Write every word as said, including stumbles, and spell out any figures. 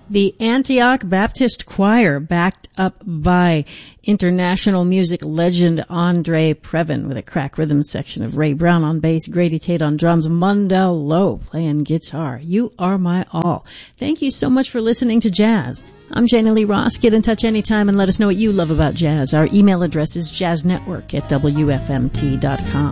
The Antioch Baptist Choir, backed up by international music legend Andre Previn, with a crack rhythm section of Ray Brown on bass, Grady Tate on drums, Mundell Lowe playing guitar. You are my all. Thank you so much for listening to Jazz. I'm Jana Lee Ross. Get in touch anytime and let us know what you love about jazz. Our email address is jazznetwork at W F M T dot com.